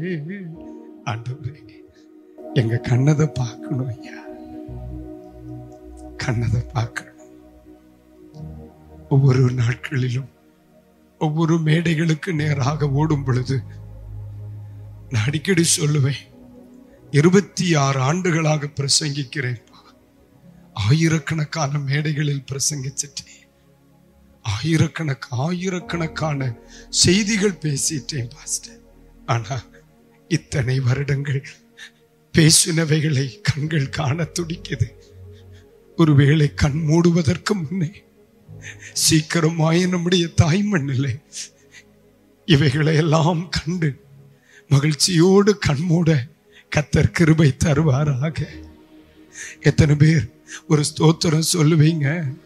ஆண்டவரே, எங்க கண்ணதை பார்க்கணும் ஐயா, கண்ணதை பார்க்கணும். ஒவ்வொரு நாட்களிலும் ஒவ்வொரு மேடைகளுக்கு நேராக ஓடும் பொழுது நான் அடிக்கடி சொல்லுவேன், 26 ஆண்டுகளாக பிரசங்கிக்கிறேன், ஆயிரக்கணக்கான மேடைகளில் பிரசங்கிச்சிட்டேன், ஆயிரக்கணக்கான செய்திகள் பேசிட்டேன் பாஸ்டர். ஆனா இத்தனை வருடங்கள் பேசினவைகளை கண்கள் காண துடிக்குது. ஒருவேளை கண் மூடுவதற்கு முன்னே சீக்கிரமாய் நம்முடைய தாய்மண்ணிலே இவைகளை எல்லாம் கண்டு மகிழ்ச்சியோடு கண்மூட கர்த்தர் கிருபை தருவாராக. எத்தனை பேர் ஒரு ஸ்தோத்திரம் சொல்லுவீங்க?